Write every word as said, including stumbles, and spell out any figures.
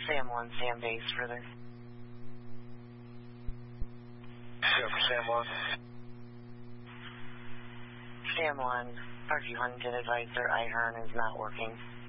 Sam one, Sam base further. Sam for Sam one. Sam one, Parkview Huntington advisor, I H E R N is not working.